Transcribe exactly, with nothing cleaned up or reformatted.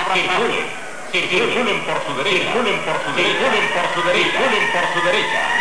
circulen, circulen por su derecha, circulen por su derecha, circulen por su derecha, circulen por su derecha.